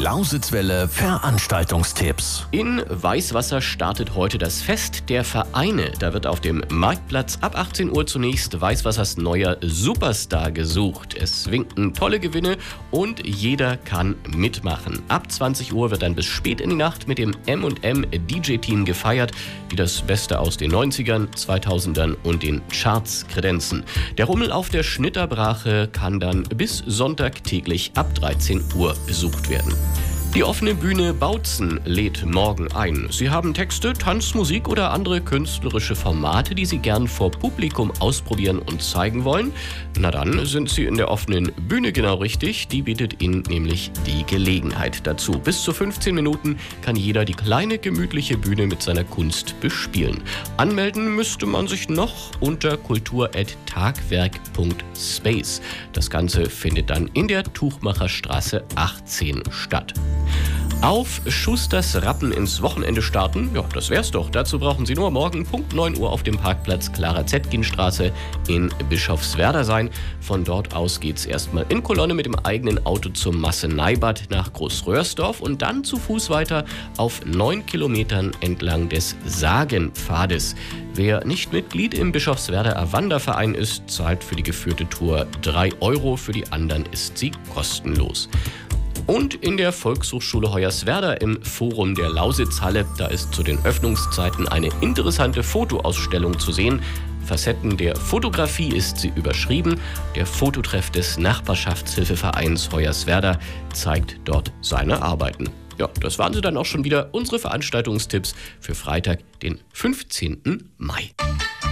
Lausitzwelle Veranstaltungstipps. In Weißwasser startet heute das Fest der Vereine. Da wird auf dem Marktplatz ab 18 Uhr zunächst Weißwassers neuer Superstar gesucht. Es winken tolle Gewinne und jeder kann mitmachen. Ab 20 Uhr wird dann bis spät in die Nacht mit dem M&M DJ-Team gefeiert, die das Beste aus den 90ern, 2000ern und den Charts kredenzen. Der Rummel auf der Schnitterbrache kann dann bis Sonntag täglich ab 13 Uhr besucht werden. Die offene Bühne Bautzen lädt morgen ein. Sie haben Texte, Tanz, Musik oder andere künstlerische Formate, die Sie gern vor Publikum ausprobieren und zeigen wollen? Na dann sind Sie in der offenen Bühne genau richtig. Die bietet Ihnen nämlich die Gelegenheit dazu. Bis zu 15 Minuten kann jeder die kleine, gemütliche Bühne mit seiner Kunst bespielen. Anmelden müsste man sich noch unter kultur@tagwerk.space. Das Ganze findet dann in der Tuchmacherstraße 18 statt. Auf Schusters Rappen ins Wochenende starten? Ja, das wär's doch. Dazu brauchen Sie nur morgen Punkt 9 Uhr auf dem Parkplatz Clara-Zetkin-Straße in Bischofswerda sein. Von dort aus geht's erstmal in Kolonne mit dem eigenen Auto zum Masseneibad nach Großröhrsdorf und dann zu Fuß weiter auf 9 Kilometern entlang des Sagenpfades. Wer nicht Mitglied im Bischofswerder Wanderverein ist, zahlt für die geführte Tour 3 Euro. Für die anderen ist sie kostenlos. Und in der Volkshochschule Hoyerswerda im Forum der Lausitzhalle, da ist zu den Öffnungszeiten eine interessante Fotoausstellung zu sehen. Facetten der Fotografie ist sie überschrieben. Der Fototreff des Nachbarschaftshilfevereins Hoyerswerda zeigt dort seine Arbeiten. Ja, das waren sie dann auch schon wieder, unsere Veranstaltungstipps für Freitag, den 15. Mai.